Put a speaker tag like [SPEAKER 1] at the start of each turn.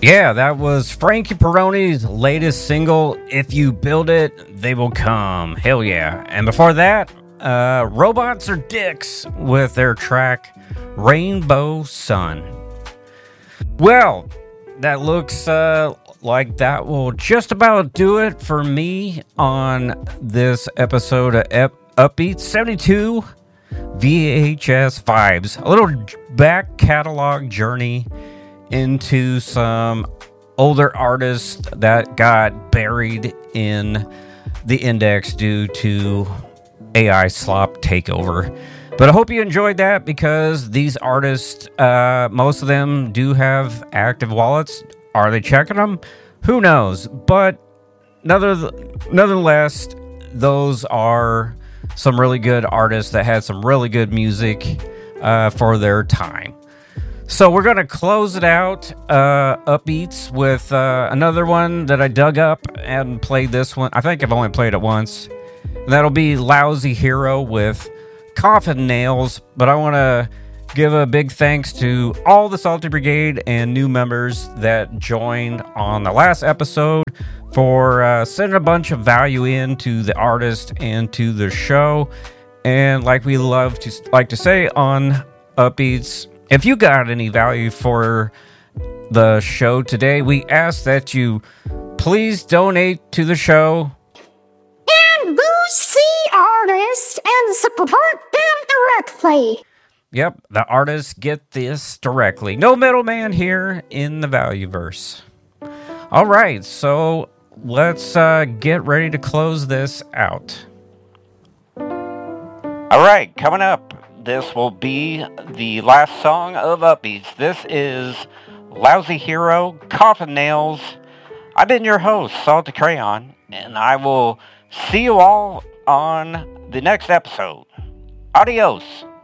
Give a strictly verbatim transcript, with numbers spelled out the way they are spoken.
[SPEAKER 1] Yeah, that was Frankie Peroni's latest single, If You Build It, They Will Come. Hell yeah. And before that, uh, Robots Are Dicks with their track, Rainbow Sun. Well, that looks uh, like that will just about do it for me on this episode of Ep- Upbeat seventy-two V H S Vibes. A little back catalog journey into some older artists that got buried in the index due to A I slop takeover. But I hope you enjoyed that because these artists, uh, most of them do have active wallets. Are they checking them? Who knows? But nonetheless, those are some really good artists that had some really good music uh, for their time. So we're going to close it out, uh, Upbeats, with uh, another one that I dug up and played this one. I think I've only played it once. And that'll be Lousy Hero with Coffin Nails. But I want to give a big thanks to all the Salty Brigade and new members that joined on the last episode for uh, sending a bunch of value in to the artist and to the show. And like we love to like to say on Upbeats, if you got any value for the show today, we ask that you please donate to the show
[SPEAKER 2] and boost the artist and support them directly.
[SPEAKER 1] Yep, the artists get this directly. No middleman here in the Valueverse. All right, so let's uh, get ready to close this out. All right, coming up. This will be the last song of Upbeats. This is Lousy Hero, Coffin Nails. I've been your host, Salty Crayon, and I will see you all on the next episode. Adios.